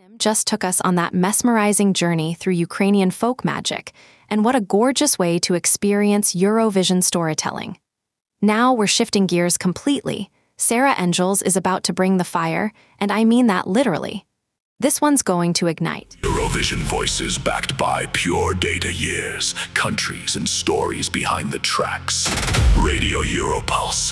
just took us on that mesmerizing journey through Ukrainian folk magic, and what a gorgeous way to experience Eurovision storytelling. Now we're shifting gears completely. Sarah Engels is about to bring the fire, and I mean that literally. This one's going to ignite. Eurovision voices backed by pure data years, countries and stories behind the tracks. Radio Europulse,